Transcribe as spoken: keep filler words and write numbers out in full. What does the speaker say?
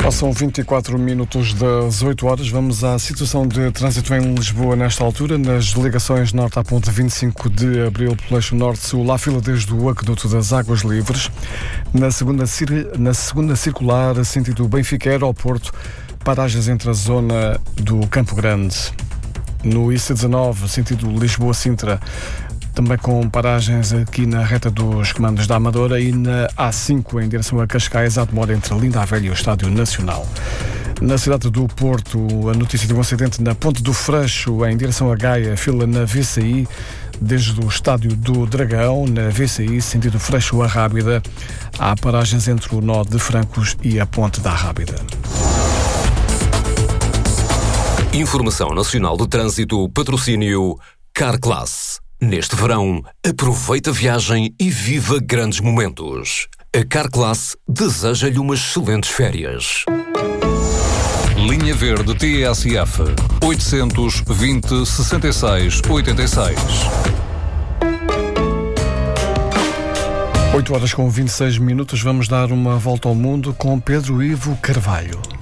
Passam vinte e quatro minutos das oito horas. Vamos à situação de trânsito em Lisboa nesta altura. Nas ligações norte à ponte vinte e cinco de abril pelo eixo norte-sul, há fila desde o aqueduto das Águas Livres. Na segunda, na segunda circular, sentido Benfica-Aeroporto, paragens entre a zona do Campo Grande. No I C dezanove, sentido Lisboa-Sintra, também com paragens aqui na reta dos comandos da Amadora, e na A cinco em direção a Cascais, há demora entre Linda a Velha e o Estádio Nacional. Na cidade do Porto, a notícia de um acidente na Ponte do Freixo em direção a Gaia, fila na V C I, desde o Estádio do Dragão, na V C I, sentido Freixo a Rábida, há paragens entre o nó de Francos e a Ponte da Rábida. Informação Nacional de Trânsito, patrocínio Carclass. Neste verão, aproveita a viagem e viva grandes momentos. A Carclass deseja-lhe umas excelentes férias. Linha Verde T S F oitocentos, vinte, sessenta e seis, oitenta e seis. oito horas com vinte e seis minutos. Vamos dar uma volta ao mundo com Pedro Ivo Carvalho.